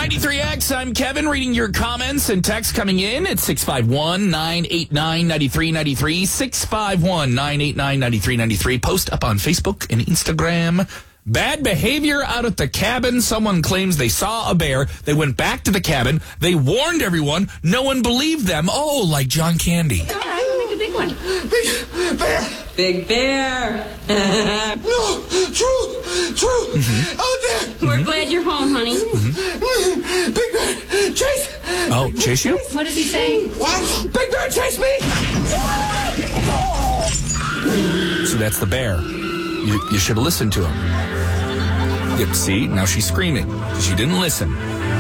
93X, I'm Kevin reading your comments and texts coming in at 651-989-9393, 651-989-9393. Post up on Facebook and Instagram. Bad behavior out at the cabin. Someone claims they saw a bear. They went back to the cabin. They warned everyone. No one believed them. Oh, like John Candy. All right, make a big one. Big bear. Big bear. No, true. Mm-hmm. Out there. We're glad you're home, honey. Mm-hmm. Big bear, chase. Oh, chase you? What does he say? What? Big bear, chase me. So that's the bear. You should have listened to him. Yep, see, now she's screaming. She didn't listen.